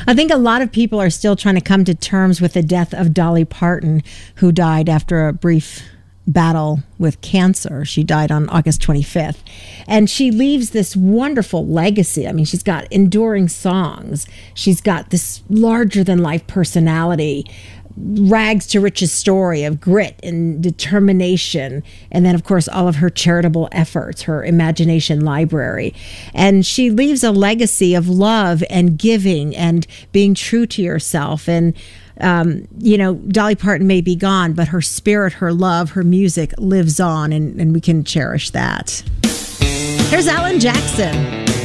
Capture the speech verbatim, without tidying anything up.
I think a lot of people are still trying to come to terms with the death of Dolly Parton, who died after a brief battle with cancer. She died on August twenty-fifth. And she leaves this wonderful legacy. I mean, she's got enduring songs. She's got this larger than life personality, rags to riches story of grit and determination. And then, of course, all of her charitable efforts, her imagination library. And she leaves a legacy of love and giving and being true to yourself. And Um, you know, Dolly Parton may be gone, but her spirit, her love, her music lives on, and, and we can cherish that. Here's Alan Jackson.